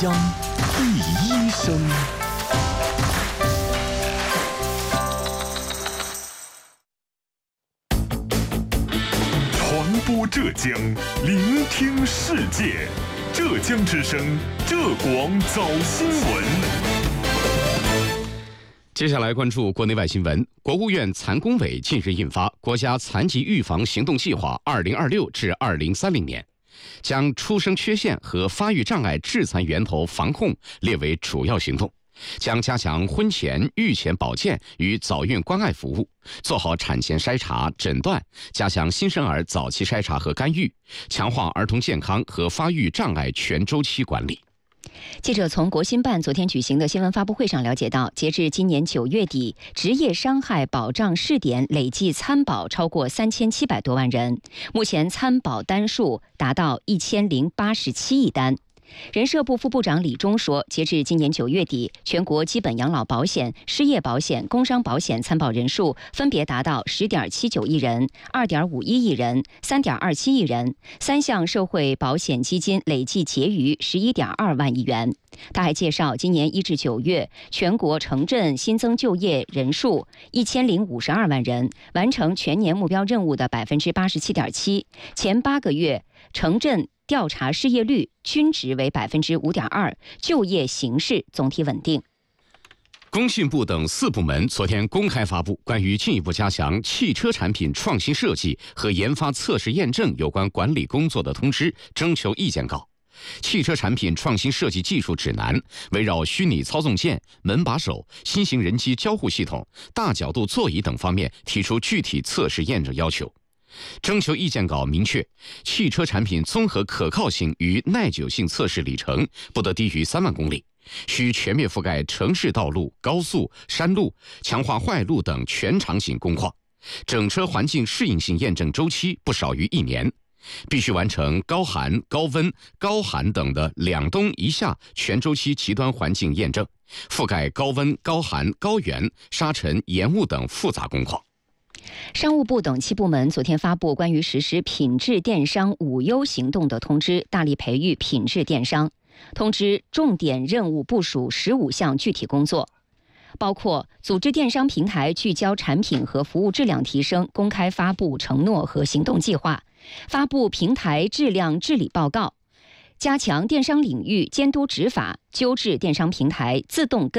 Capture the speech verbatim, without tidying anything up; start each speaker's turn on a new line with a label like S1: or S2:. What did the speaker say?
S1: 乡第一声。传播浙江，聆听世界。浙江之声，浙广早新闻。
S2: 接下来关注国内外新闻。国务院残工委近日印发《国家残疾预防行动计划（二零二六至二零三零年）》，将出生缺陷和发育障碍致残源头防控列为主要行动，将加强婚前、育前保健与早孕关爱服务，做好产前筛查、诊断，加强新生儿早期筛查和干预，强化儿童健康和发育障碍全周期管理。
S3: 记者从国新办昨天举行的新闻发布会上了解到，截至今年九月底，职业伤害保障试点累计参保超过三千七百多万人，目前参保单数达到一千零八十七亿单。人社部副部长李忠说，截至今年九月底，全国基本养老保险、失业保险、工伤保险参保人数分别达到十点七九亿人、二点五一亿人、三点二七亿人，三项社会保险基金累计结余十一点二万亿元。他还介绍，今年一至九月，全国城镇新增就业人数一千零五十二万人，完成全年目标任务的百分之八十七点七。前八个月，城镇调查失业率均值为百分之五点二，就业形势总体稳定。
S2: 工信部等四部门昨天公开发布关于进一步加强汽车产品创新设计和研发测试验证有关管理工作的通知征求意见稿。汽车产品创新设计技术指南围绕虚拟操纵键、门把手、新型人机交互系统、大角度座椅等方面提出具体测试验证要求。征求意见稿明确，汽车产品综合可靠性与耐久性测试里程不得低于三万公里，需全面覆盖城市道路、高速、山路，强化坏路等全场景工况。整车环境适应性验证周期不少于一年，必须完成高寒、高温、高寒等的两冬一夏全周期极端环境验证，覆盖高温、高寒、高原、沙尘、盐雾等复杂工况。
S3: 商务部等七部门昨天发布关于实施品质电商五优行动的通知，大力培育品质电商。通知重点任务部署十五项具体工作，包括组织电商平台聚焦产品和服务质量提升，公开发布承诺和行动计划，发布平台质量治理报告，加强电商领域监督执法，纠治电商平台自动跟